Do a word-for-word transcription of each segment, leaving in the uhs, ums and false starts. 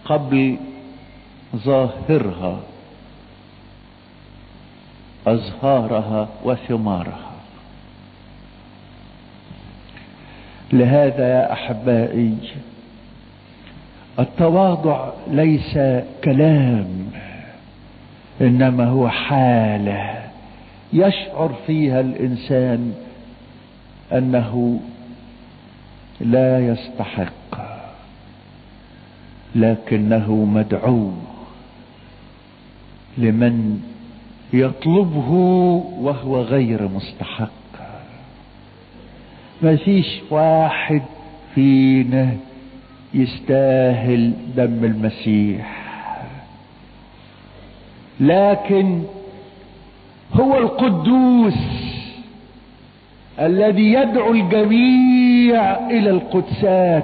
قبل ظاهرها أزهارها وثمارها. لهذا يا أحبائي التواضع ليس كلام، إنما هو حالة يشعر فيها الإنسان أنه لا يستحق، لكنه مدعو لمن يطلبه وهو غير مستحق. ما فيش واحد فينا يستاهل دم المسيح، لكن هو القدوس الذي يدعو الجميع إلى القدسات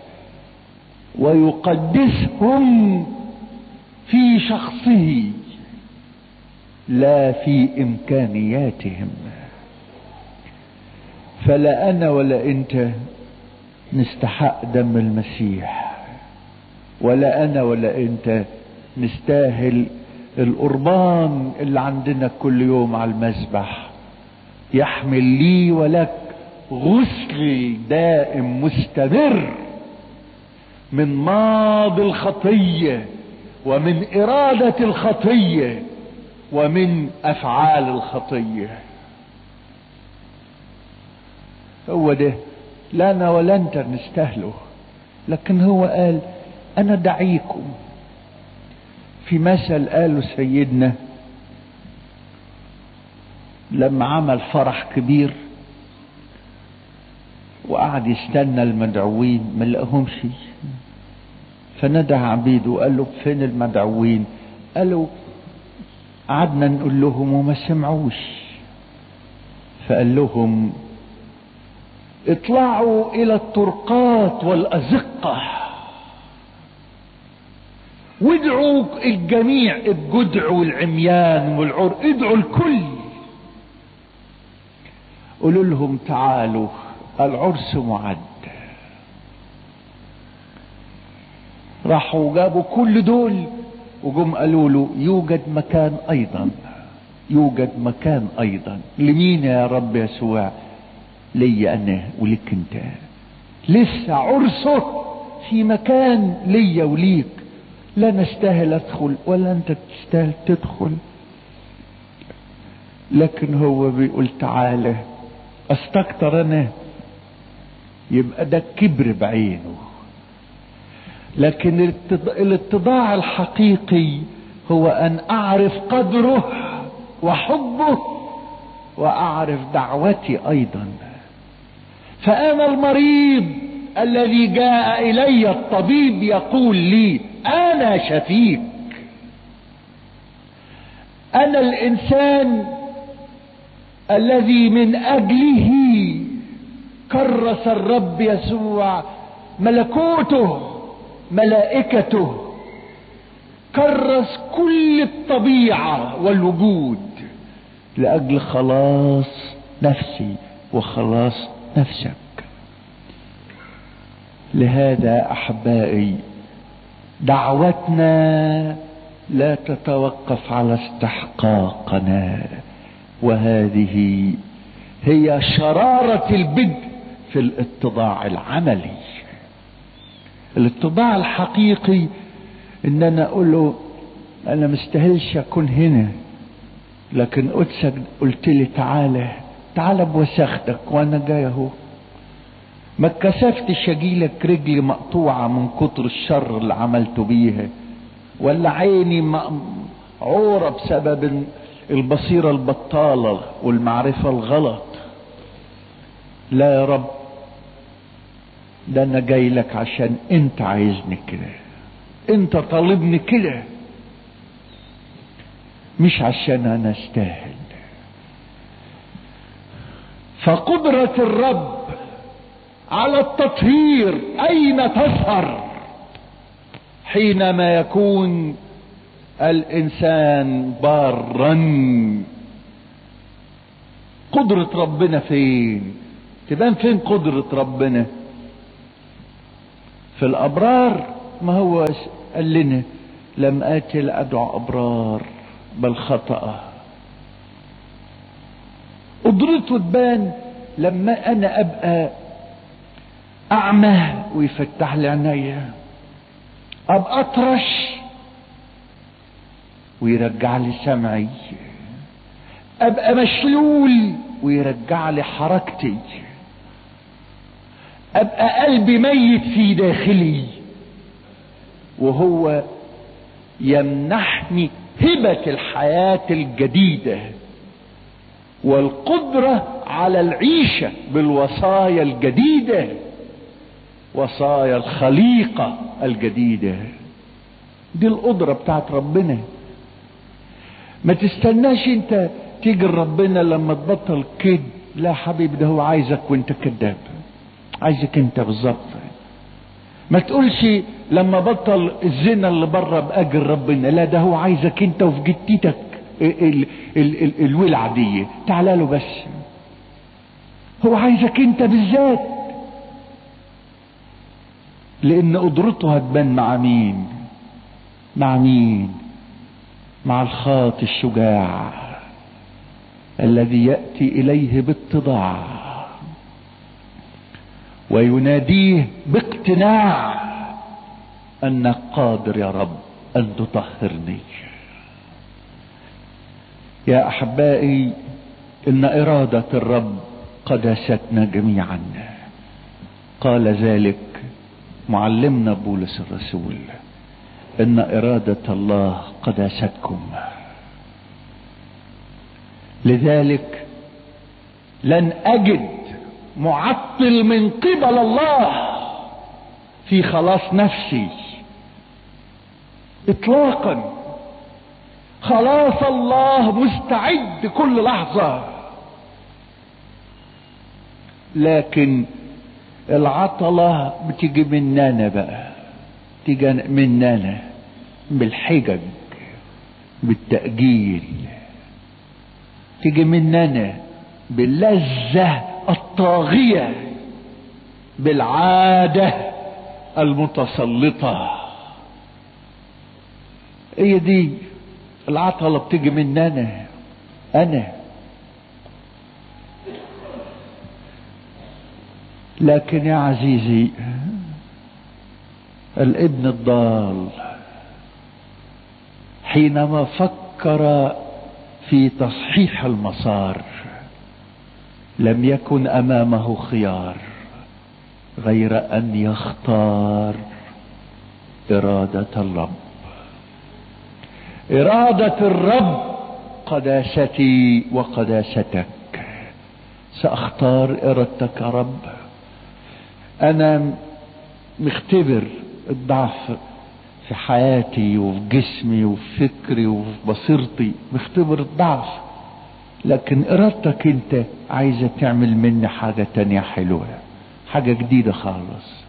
ويقدسهم في شخصه لا في إمكانياتهم. فلا أنا ولا أنت نستحق دم المسيح، ولا أنا ولا أنت نستاهل القربان اللي عندنا كل يوم على المذبح يحمل لي ولك غسل دائم مستمر من ماضي الخطية ومن إرادة الخطية ومن أفعال الخطية. هو ده لا أنا ولا أنت نستاهله، لكن هو قال أنا دعيكم. في مثل قاله سيدنا لما عمل فرح كبير وقعد يستنى المدعوين ما لقاهمش، فندى عبيده وقال له فين المدعوين؟ قالوا قعدنا نقول لهم وما سمعوش. فقال لهم اطلعوا الى الطرقات والازقة وادعوا الجميع، الجدع والعميان والعور، ادعوا الكل، قولوا لهم تعالوا العرس معد. راحوا جابوا كل دول وجم قالوا له يوجد مكان ايضا، يوجد مكان ايضا. لمين يا رب يسوع؟ لي انا ولك انت، لسه عرسه في مكان ليا وليك، لا نستاهل ادخل ولا انت تستاهل تدخل، لكن هو بيقول تعالى. استكتر انا يبقى ده كبر بعينه، لكن الاتضاع الحقيقي هو ان اعرف قدره وحبه واعرف دعوتي ايضا. فانا المريض الذي جاء الي الطبيب يقول لي انا شفيك. انا الانسان الذي من اجله كرس الرب يسوع ملكوته ملائكته، كرس كل الطبيعة والوجود لأجل خلاص نفسي وخلاص نفسك. لهذا أحبائي دعوتنا لا تتوقف على استحقاقنا، وهذه هي شرارة البدء في الاتضاع العملي. الاتضاع الحقيقي ان انا اقول له انا مستاهلش اكون هنا، لكن قدسك قلت لي تعالى تعالى بوساختك وانا جاي اهو. ما اتكسفتش اجيلك رجلي مقطوعه من كتر الشر اللي عملته بيها، ولا عيني عوره بسبب البصيره البطاله والمعرفه الغلط. لا يا رب، ده انا جاي لك عشان انت عايزني كده، انت طالبني كده، مش عشان انا استاهل. فقدرة الرب على التطهير اين تظهر؟ حينما يكون الانسان بارا. قدرة ربنا فين؟ تبان فين قدرة ربنا؟ في الابرار. ما هو قال لنا لم آتي لأدعو أبرار بل خطأ. قدرته تبان لما أنا أبقى أعمى ويفتح لي عينيا، أبقى أطرش ويرجع لي سمعي، أبقى مشلول ويرجع لي حركتي، أبقى قلبي ميت في داخلي وهو يمنحني هبة الحياة الجديدة والقدرة على العيشة بالوصايا الجديدة، وصايا الخليقة الجديدة. دي القدرة بتاعت ربنا. ما تستناش انت تيجي ربنا لما تبطل كده، لا حبيبي، ده هو عايزك وانت كذاب، عايزك انت بالظبط. ما تقولش لما بطل الزنا اللي بره باجر ربنا، لا، ده هو عايزك انت وفي جدتك ال ال ال ال الولعه دي، تعالى له بس، هو عايزك انت بالذات، لان قدرته هتبان مع مين؟ مع مين؟ مع الخاطئ الشجاع الذي يأتي إليه باتضاع ويناديه باقتناع أنك قادر يا رب أن تطهرني. يا أحبائي، إن إرادة الرب قداستنا جميعا. قال ذلك معلمنا بولس الرسول، إن إرادة الله قداستكم. لذلك لن أجد معطل من قبل الله في خلاص نفسي إطلاقا. خلاص الله مستعد كل لحظة، لكن العطلة بتيجي مننا بقى، تيجي مننا بالحجج، بالتأجيل، تيجي مننا باللذة الطاغية، بالعادة المتسلطة. هي دي العطلة بتيجي مننا أنا. لكن يا عزيزي، الابن الضال حينما فكر في تصحيح المسار لم يكن امامه خيار غير ان يختار إرادة الرب. إرادة الرب قداستي وقداستك. سأختار إرادتك يا رب. أنا مختبر الضعف في حياتي وفي جسمي وفي فكري وفي بصيرتي، مختبر الضعف، لكن إرادتك أنت عايزة تعمل مني حاجة تانية حلوة، حاجة جديدة خالص.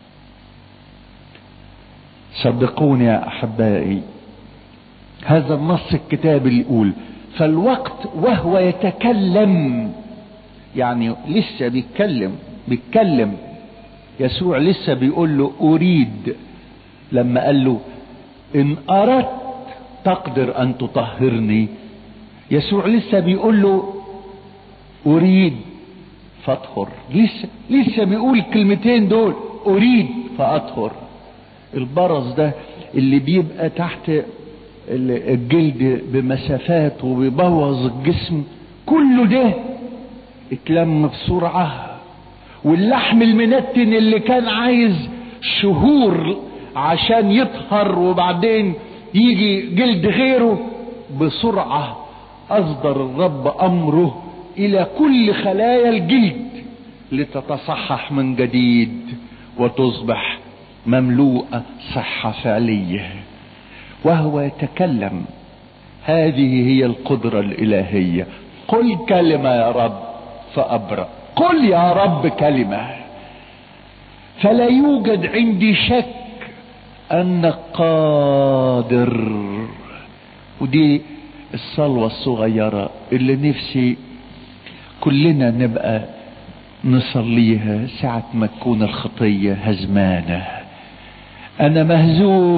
صدقوني يا أحبائي، هذا النص الكتابي اللي يقول فالوقت وهو يتكلم، يعني لسه بيتكلم بيتكلم يسوع، لسه بيقول له أريد. لما قال له إن أردت تقدر أن تطهرني، يسوع لسه بيقول له أريد فأطهر. لسه لسه بيقول الكلمتين دول، أريد فأطهر. البرص ده اللي بيبقى تحت الجلد بمسافات وبيبوظ الجسم، كله ده اتلم بسرعة. واللحم المنتن اللي كان عايز شهور عشان يطهر وبعدين يجي جلد غيره، بسرعة أصدر الرب أمره إلى كل خلايا الجلد لتتصحح من جديد وتصبح مملوءة صحة فعلية. وهو يتكلم. هذه هي القدرة الإلهية. قل كلمة يا رب فأبرأ، قل يا رب كلمة. فلا يوجد عندي شك أنك قادر. ودي الصلوة الصغيرة اللي نفسي كلنا نبقى نصليها ساعة ما تكون الخطية هزمانة. أنا مهزوم